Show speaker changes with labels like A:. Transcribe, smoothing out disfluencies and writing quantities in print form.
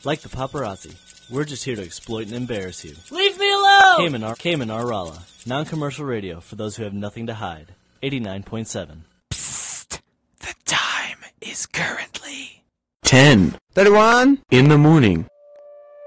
A: Like the paparazzi, we're just here to exploit and embarrass you.
B: Leave me alone!
A: Cayman Rala, non-commercial radio for those who have nothing to hide. 89.7.
C: Psst! The time is currently
D: 10:31 in the morning.